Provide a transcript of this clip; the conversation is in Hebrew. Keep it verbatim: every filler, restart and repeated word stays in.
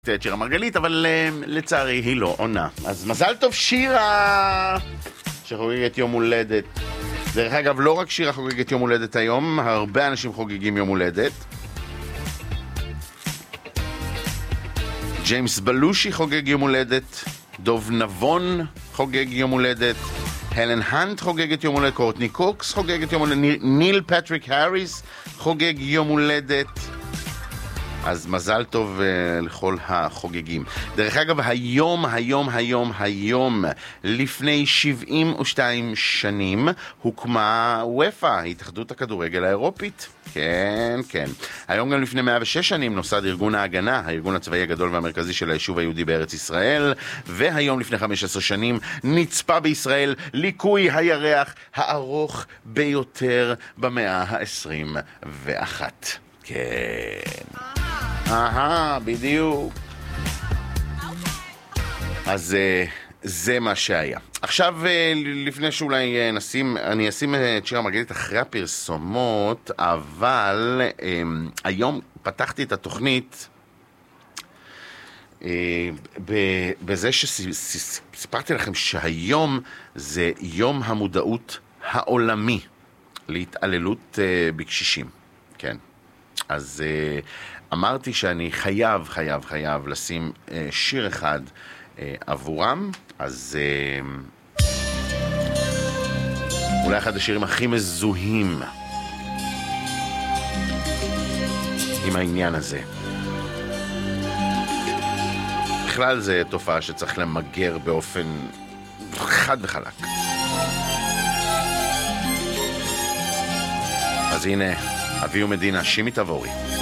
את שירה מרגלית, אבל uh, לצערי היא לא עונה. אז מזל טוב שירה שחוגגת יום הולדת. דרך אגב, לא רק שירה חוגגת יום הולדת היום, הרבה אנשים חוגגים יום הולדת. ג'יימס בלושי חוגג יום הולדת, דוב נבון חוגג יום הולדת, הלן הנט חוגגת יום הולדת, קורטני קוקס חוגגת יום הולדת, ניל פטריק האריס חוגג יום הולדת. אז מזל טוב uh, לכל החוגגים. דרך אגב, היום, היום, היום, היום, לפני שבעים ושתיים שנים, הוקמה וופא, התאחדות הכדורגל האירופית. כן, כן. היום גם לפני מאה ושש שנים נוסד ארגון ההגנה, הארגון הצבאי הגדול והמרכזי של היישוב היהודי בארץ ישראל, והיום לפני חמש עשרה שנים נצפה בישראל ליקוי הירח הארוך ביותר במאה ה-עשרים ואחת. כן. אהה, בדיוק. אז זה מה שהיה. עכשיו, לפני שאולי נשים, אני אשים את שירה מרגלית אחרי הפרסומות, אבל היום פתחתי את התוכנית בזה שסיפרתי לכם שהיום זה יום המודעות העולמי להתעללות בקשישים. כן. אז אמרתי שאני חייב, חייב, חייב לשים שיר אחד עבורם. אז אולי אחד השירים הכי מזוהים עם העניין הזה. בכלל זה תופעה שצריך למגר באופן חד וחלק. אז הנה, אביהו מדינה, שימי תבורי.